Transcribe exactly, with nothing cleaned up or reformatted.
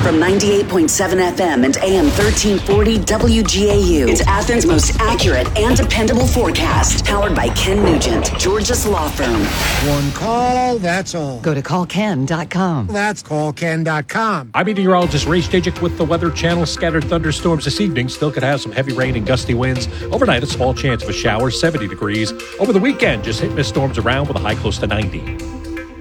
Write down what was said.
From ninety-eight point seven F M and A M thirteen forty W G A U. It's Athens' most accurate and dependable forecast. Powered by Ken Nugent, George's Law Firm. One call, that's all. Go to call ken dot com. That's call ken dot com. I'm meteorologist Ray Stajic with the Weather Channel. Scattered thunderstorms this evening. Still could have some heavy rain and gusty winds. Overnight, a small chance of a shower, seventy degrees. Over the weekend, just hit miss storms around with a high close to ninety.